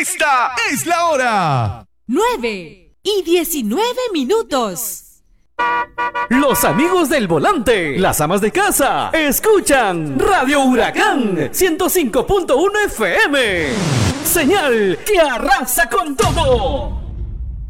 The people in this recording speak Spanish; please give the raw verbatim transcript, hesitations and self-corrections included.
Esta es la hora. nueve y diecinueve minutos. Los amigos del volante, las amas de casa, escuchan Radio Huracán ciento cinco punto uno F M. Señal que arrasa con todo.